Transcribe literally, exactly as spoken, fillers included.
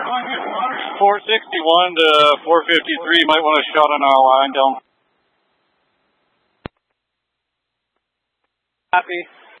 four sixty-one to four fifty-three, might want a shot on our line down. Copy.